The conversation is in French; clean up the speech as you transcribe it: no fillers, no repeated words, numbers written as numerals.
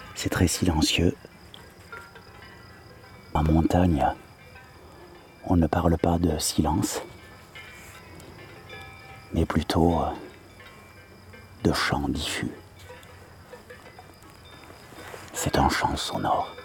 C'est très silencieux. En montagne, on ne parle pas de silence, mais plutôt de chant diffus. C'est un chant sonore.